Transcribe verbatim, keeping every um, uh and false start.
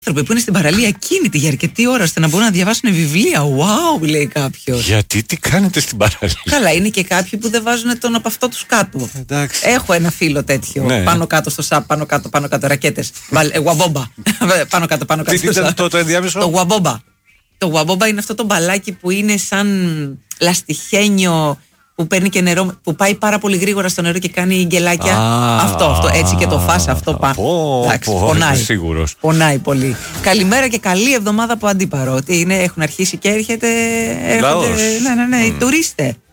άνθρωποι που είναι στην παραλία κίνητοι για αρκετή ώρα ώστε να μπορούν να διαβάσουν βιβλία. Wow, λέει κάποιος. Γιατί, τι κάνετε στην παραλία? Καλά, είναι και κάποιοι που δεν βάζουν τον από αυτό τους κάτω. Εντάξει. Έχω ένα φίλο τέτοιο. Ναι. Πάνω κάτω στο σαπ, πάνω κάτω, πάνω κάτω, ρακέτες. Γουαμπόμπα. πάνω κάτω, πάνω κάτω. Τι ήταν το, το ενδιάμεσο? Το γουαμπόμπα. Το γουαμπόμπα είναι αυτό το μπαλάκι που είναι σαν λαστιχένιο. Που παίρνει και νερό, που πάει πάρα πολύ γρήγορα στο νερό και κάνει γκελάκια. Α, αυτό, αυτό, έτσι και το φας αυτό πάνω. Εντάξει, πονάει. Σίγουρος. Πονάει πολύ. Καλημέρα και καλή εβδομάδα από Αντίπαρο. Τι είναι, έχουν αρχίσει και έρχεται. Έρχονται, Λαός. ναι, ναι, ναι, mm. οι τουρίστε.